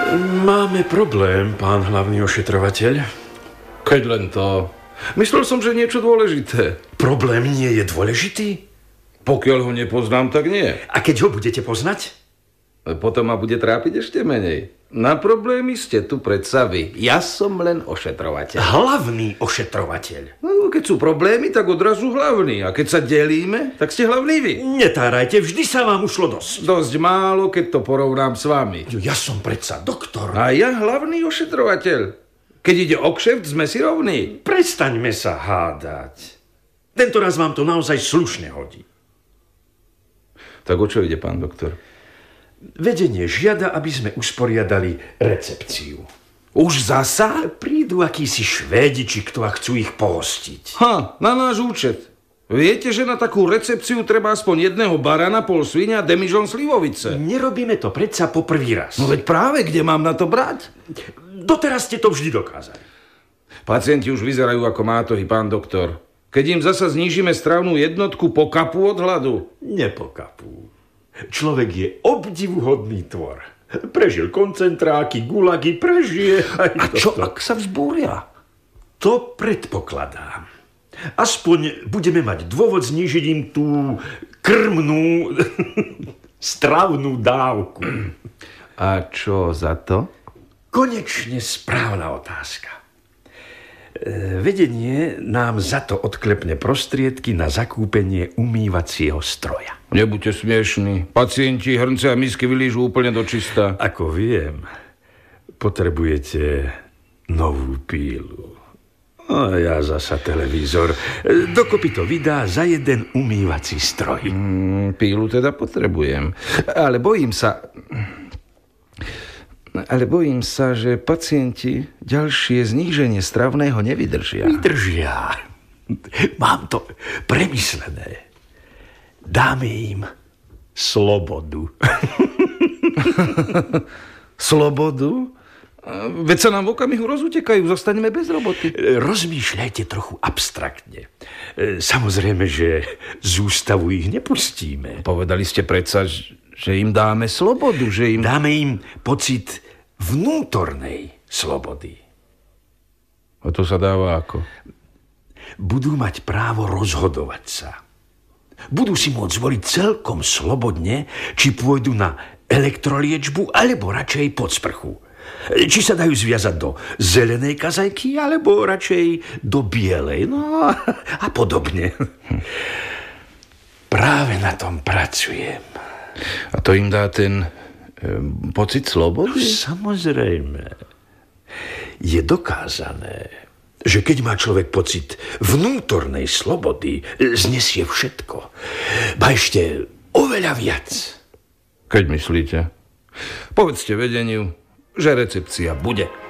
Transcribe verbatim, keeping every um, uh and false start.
Máme problém, pán hlavný ošetrovateľ. Keď len to. Myslel som, že niečo dôležité. Problém nie je dôležitý? Pokiaľ ho nepoznám, tak nie. A keď ho budete poznať? Potom ma bude trápiť ešte menej. Na problémy ste tu predsa vy. Ja som len ošetrovateľ. Hlavný ošetrovateľ. No, keď sú problémy, tak odrazu hlavný. A keď sa delíme, tak ste hlavný vy. Netárajte, vždy sa vám ušlo dosť. Dosť málo, keď to porovnám s vami. Ja som predsa doktor. A ja hlavný ošetrovateľ. Keď ide o kšeft, sme si rovní. Prestaňme sa hádať. Tento raz vám to naozaj slušne hodí. Tak o čo ide, pán doktor? Vedenie žiada, aby sme usporiadali recepciu. Už zasa? Prídu akísi Švédi, či kto a chcú ich pohostiť. Ha, na náš účet. Viete, že na takú recepciu treba aspoň jedného barana, pol svinia a demižon slivovice. Nerobíme to predsa po prvý raz. No veď práve, kde mám na to brať? Doteraz ste to vždy dokázali. Pacienti už vyzerajú ako mátohy, pán doktor. Keď im zasa znížime stravnú jednotku, pokapú od hladu. Nepokapú. Človek je obdivuhodný tvor. Prežil koncentráky, gulagy, prežije aj A čo, toto. ak sa vzbúria? To predpokladám. Aspoň budeme mať dôvod znížiť im tú krmnú, stravnú dávku. A čo za to? Konečne správna otázka. Vedenie nám za to odklepne prostriedky na zakúpenie umývacieho stroja. Nebuďte smiešní. Pacienti hrnce a misky vylížu úplne do čista. Ako viem, potrebujete novú pílu. A ja zasa televízor. Dokopy to vydá za jeden umývací stroj. Mm, pílu teda potrebujem. Ale bojím sa... Ale bojím sa, že pacienti ďalšie zníženie stravného nevydržia. Vydržia. Mám to premyslené. Dáme im slobodu. Slobodu? Veď sa nám v okamihu rozutekajú, zostaneme bez roboty. Rozmýšľajte trochu abstraktne. Samozrejme, že z ústavu ich nepustíme. Povedali ste predsa, že im dáme slobodu, že im... Dáme im pocit vnútornej slobody. A to sa dáva ako? Budú mať právo rozhodovať sa. Budú si môcť zvoliť celkom slobodne, či pôjdu na elektroliečbu, alebo radšej pod sprchu. Či sa dajú zviazať do zelenej kazajky, alebo radšej do bielej. No a podobne. Hm. Práve na tom pracujem. A to im dá ten e, pocit slobody? No, samozrejme. Je dokázané, že keď má človek pocit vnútornej slobody, znesie všetko. Ba ešte oveľa viac. Keď myslíte? Povedzte vedeniu, že recepcia bude.